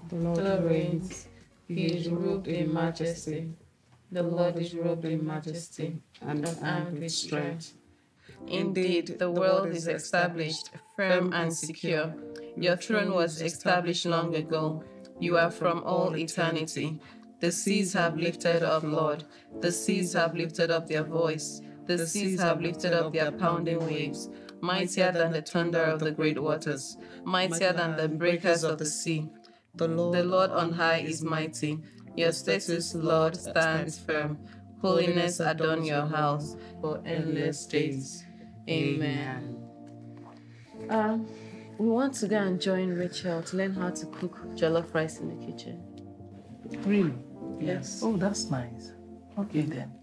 The Lord reigns. He is robed in majesty. The Lord is robed in majesty and armed with strength. Indeed, the world is established, firm and secure. Your throne was established long ago. You are from all eternity. The seas have lifted up, Lord. The seas have lifted up their voice. The seas have lifted up their pounding waves. Mightier than the thunder of the great waters. Mightier than the breakers of the sea. The Lord on high is mighty. Your status, Lord, stands firm. Holiness adorn your house for endless days. Amen. We want to go and join Rachel to learn how to cook jollof rice in the kitchen. Really? Yes. Oh, that's nice. Okay then.